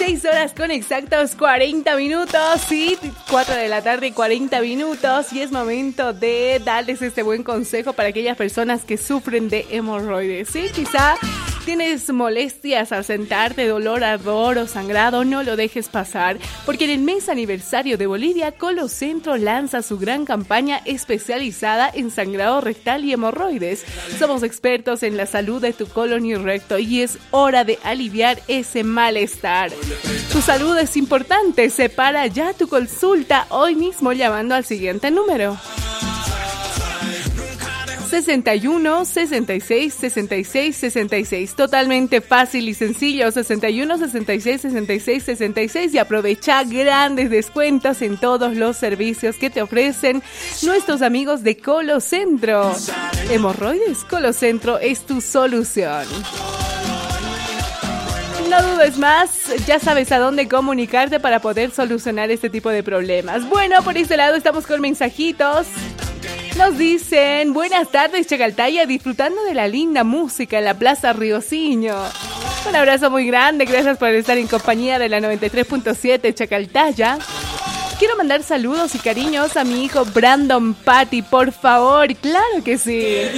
6 horas con exactos 40 minutos, sí, 4 de la tarde, 40 minutos, y es momento de darles este buen consejo para aquellas personas que sufren de hemorroides, ¿sí? Quizá tienes molestias al sentarte, dolor, ardor o sangrado, no lo dejes pasar, porque en el mes aniversario de Bolivia, Colocentro lanza su gran campaña especializada en sangrado rectal y hemorroides. Somos expertos en la salud de tu colon y recto y es hora de aliviar ese malestar. Tu salud es importante, separa ya tu consulta hoy mismo llamando al siguiente número: 61 66 66 66. Totalmente fácil y sencillo. 61 66 66 66. Y aprovecha grandes descuentos en todos los servicios que te ofrecen nuestros amigos de Colocentro. Hemorroides, Colocentro es tu solución. No dudes más, ya sabes a dónde comunicarte para poder solucionar este tipo de problemas. Bueno, por este lado estamos con mensajitos. Nos dicen: buenas tardes, Chacaltaya, disfrutando de la linda música en la Plaza Riosinho. Un abrazo muy grande, gracias por estar en compañía de la 93.7 Chacaltaya. Quiero mandar saludos y cariños a mi hijo Brandon Patty, por favor. Claro que sí.